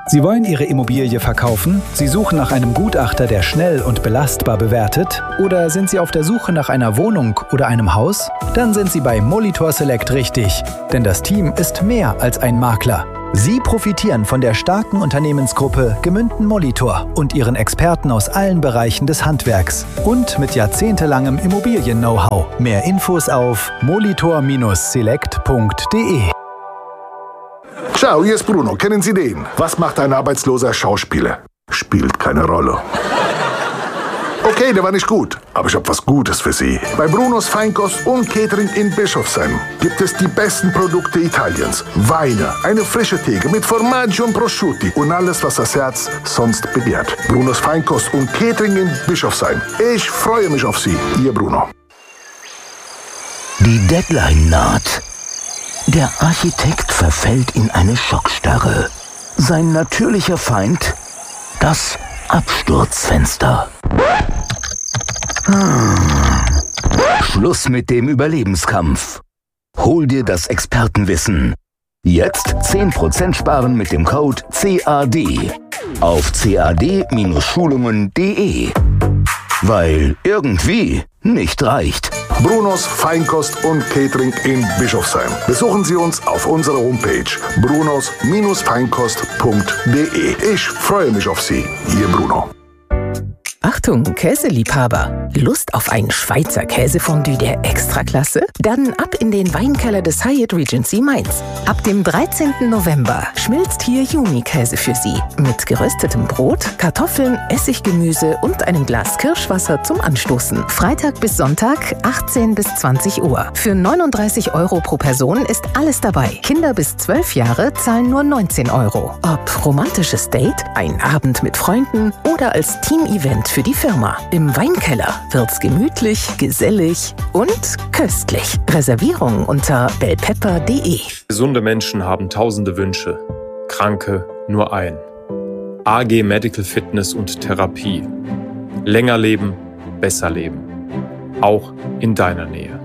Sie wollen Ihre Immobilie verkaufen? Sie suchen nach einem Gutachter, der schnell und belastbar bewertet? Oder sind Sie auf der Suche nach einer Wohnung oder einem Haus? Dann sind Sie bei Molitor Select richtig. Denn das Team ist mehr als ein Makler. Sie profitieren von der starken Unternehmensgruppe Gemünden Molitor und ihren Experten aus allen Bereichen des Handwerks. Und mit jahrzehntelangem Immobilien-Know-how. Mehr Infos auf molitor-select.de. Ciao, hier ist Bruno. Kennen Sie den? Was macht ein arbeitsloser Schauspieler? Spielt keine Rolle. Okay, der war nicht gut. Aber ich habe was Gutes für Sie. Bei Brunos Feinkost und Catering in Bischofsheim gibt es die besten Produkte Italiens. Weine, eine frische Theke mit Formaggio und Prosciutti und alles, was das Herz sonst begehrt. Brunos Feinkost und Catering in Bischofsheim. Ich freue mich auf Sie, Ihr Bruno. Die Deadline naht. Der Architekt verfällt in eine Schockstarre. Sein natürlicher Feind? Das Absturzfenster. Schluss mit dem Überlebenskampf. Hol dir das Expertenwissen. Jetzt 10% sparen mit dem Code CAD auf cad-schulungen.de. Weil irgendwie nicht reicht. Brunos Feinkost und Catering in Bischofsheim. Besuchen Sie uns auf unserer Homepage brunos-feinkost.de. Ich freue mich auf Sie, Ihr Bruno. Achtung, Käseliebhaber! Lust auf ein Schweizer Käsefondue der Extraklasse? Dann ab in den Weinkeller des Hyatt Regency Mainz. Ab dem 13. November schmilzt hier Yumi-Käse für Sie. Mit geröstetem Brot, Kartoffeln, Essiggemüse und einem Glas Kirschwasser zum Anstoßen. Freitag bis Sonntag, 18 bis 20 Uhr. Für 39 € pro Person ist alles dabei. Kinder bis 12 Jahre zahlen nur 19 €. Ob romantisches Date, ein Abend mit Freunden oder als Team-Event für die Firma. Im Weinkeller wird's gemütlich, gesellig und köstlich. Reservierungen unter bellpepper.de. Gesunde Menschen haben tausende Wünsche, Kranke nur ein. AG Medical Fitness und Therapie. Länger leben, besser leben. Auch in deiner Nähe.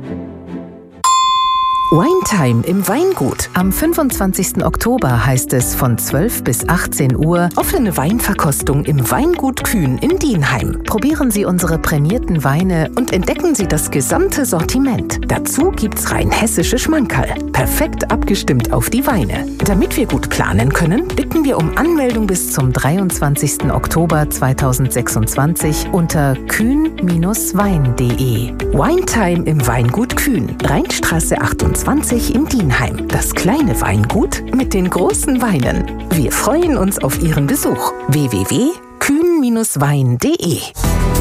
Winetime im Weingut. Am 25. Oktober heißt es von 12 bis 18 Uhr offene Weinverkostung im Weingut Kühn in Dienheim. Probieren Sie unsere prämierten Weine und entdecken Sie das gesamte Sortiment. Dazu gibt's rein hessische Schmankerl. Perfekt abgestimmt auf die Weine. Damit wir gut planen können, bitten wir um Anmeldung bis zum 23. Oktober 2026 unter kühn-wein.de. Winetime im Weingut Kühn, Rheinstraße 28 in Dienheim. Das kleine Weingut mit den großen Weinen. Wir freuen uns auf Ihren Besuch. www.kühn-wein.de